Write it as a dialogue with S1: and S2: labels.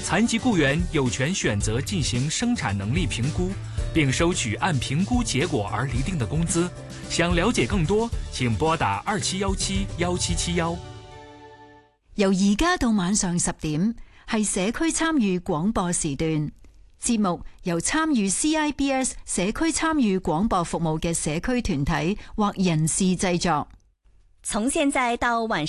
S1: 殘疾僱員有權選擇進行生產能力評估，並收取按評估結果而釐定的工資。想了解更多，請撥打27171771。
S2: 由而家到晚上10點，係社區參與廣播時段。節目由參與 CIBS 社區參與廣播服務嘅社區團體或人士製作。
S3: 從現在到晚